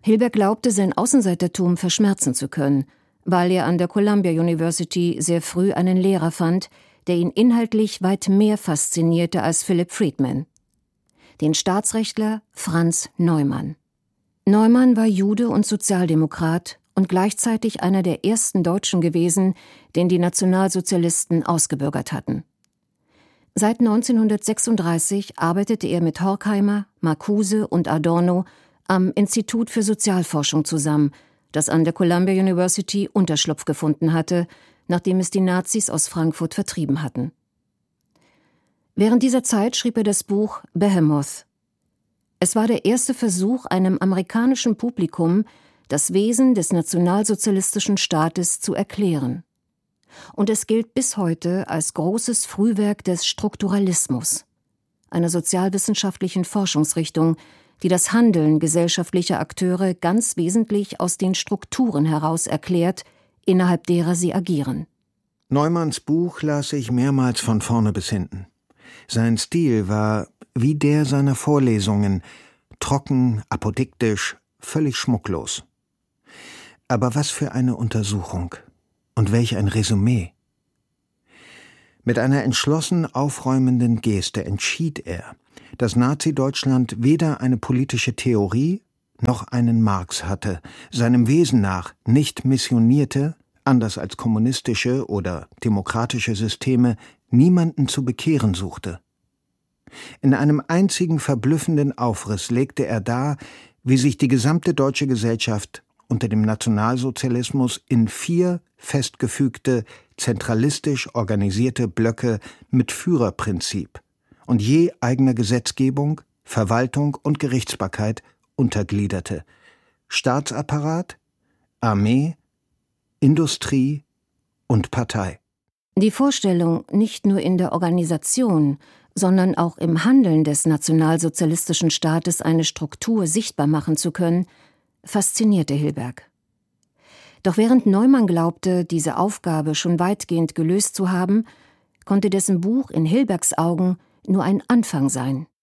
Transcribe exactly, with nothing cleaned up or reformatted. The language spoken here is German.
Hilberg glaubte, sein Außenseitertum verschmerzen zu können, weil er an der Columbia University sehr früh einen Lehrer fand, der ihn inhaltlich weit mehr faszinierte als Philip Friedman. Den Staatsrechtler Franz Neumann. Neumann war Jude und Sozialdemokrat und gleichzeitig einer der ersten Deutschen gewesen, den die Nationalsozialisten ausgebürgert hatten. Seit neunzehnhundertsechsunddreißig arbeitete er mit Horkheimer, Marcuse und Adorno am Institut für Sozialforschung zusammen, das an der Columbia University Unterschlupf gefunden hatte, nachdem es die Nazis aus Frankfurt vertrieben hatten. Während dieser Zeit schrieb er das Buch Behemoth. Es war der erste Versuch, einem amerikanischen Publikum das Wesen des nationalsozialistischen Staates zu erklären. Und es gilt bis heute als großes Frühwerk des Strukturalismus, einer sozialwissenschaftlichen Forschungsrichtung, die das Handeln gesellschaftlicher Akteure ganz wesentlich aus den Strukturen heraus erklärt, innerhalb derer sie agieren. Neumanns Buch las ich mehrmals von vorne bis hinten. Sein Stil war wie der seiner Vorlesungen, trocken, apodiktisch, völlig schmucklos. Aber was für eine Untersuchung und welch ein Resümee. Mit einer entschlossen aufräumenden Geste entschied er, dass Nazi-Deutschland weder eine politische Theorie noch einen Marx hatte, seinem Wesen nach nicht missionierte, anders als kommunistische oder demokratische Systeme, niemanden zu bekehren suchte. In einem einzigen verblüffenden Aufriss legte er dar, wie sich die gesamte deutsche Gesellschaft unter dem Nationalsozialismus in vier festgefügte, zentralistisch organisierte Blöcke mit Führerprinzip und je eigener Gesetzgebung, Verwaltung und Gerichtsbarkeit untergliederte: Staatsapparat, Armee, Industrie und Partei. Die Vorstellung, nicht nur in der Organisation, sondern auch im Handeln des nationalsozialistischen Staates eine Struktur sichtbar machen zu können, faszinierte Hilberg. Doch während Neumann glaubte, diese Aufgabe schon weitgehend gelöst zu haben, konnte dessen Buch in Hilbergs Augen nur ein Anfang sein.